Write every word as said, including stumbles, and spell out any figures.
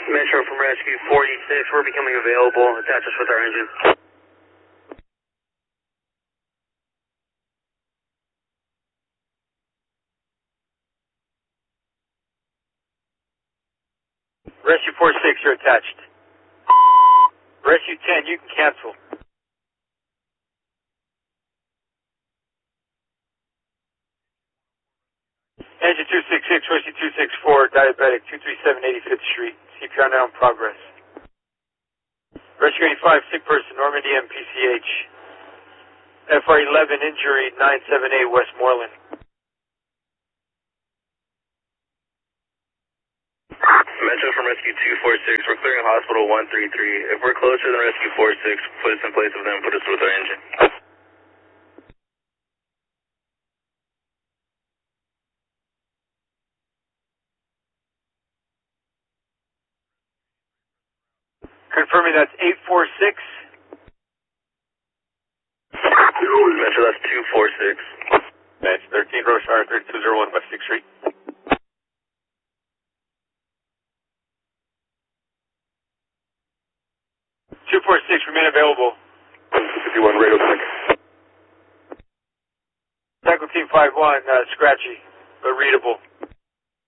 Metro from Rescue forty-six, we're becoming available. Attach us with our engine. Rescue forty-six, you're attached. Rescue ten, you can cancel. Engine two six six, Rescue two six four, diabetic, two three seven eighty-fifth Street. C P R now in progress. Rescue eighty-five, sick person, Normandy M P C H. F R eleven, injury, nine seven eight Westmoreland. Metro from Rescue two four six, we're clearing Hospital one three three. If we're closer than Rescue four six, put us in place of them, put us with our engine. Confirming that's eight four six. Metro, that's two four six. That's thirteen Roshar, thirty-two oh one West sixth Street. two four six, remain available. fifty-one radio check. Cycle Team five one, uh, scratchy, but readable.